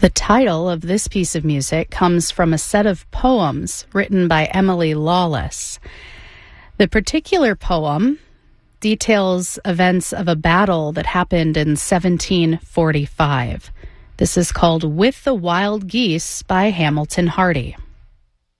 The title of this piece of music comes from a set of poems written by Emily Lawless. The particular poem details events of a battle that happened in 1745. This is called With the Wild Geese by Hamilton Hardy.